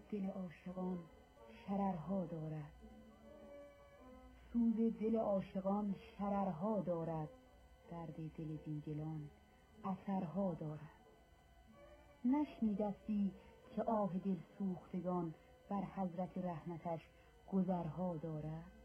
دل عاشقان شررها دارد، سوز دل عاشقان شررها دارد، درد دل بیدلان اثرها دارد. نشنیدستی که آه دل سوختگان بر حضرت رحمتش گذرها دارد؟